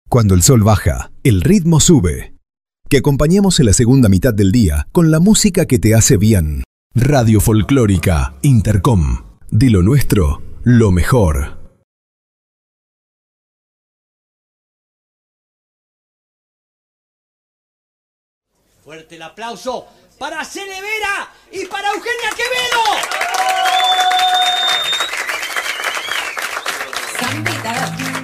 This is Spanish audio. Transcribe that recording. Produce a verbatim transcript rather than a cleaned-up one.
Cuando el sol baja, el ritmo sube. Que acompañemos en la segunda mitad del día con la música que te hace bien. Radio Folclórica Intercom. De lo nuestro, lo mejor. Fuerte el aplauso para Cele Vera y para Eugenia Quevedo.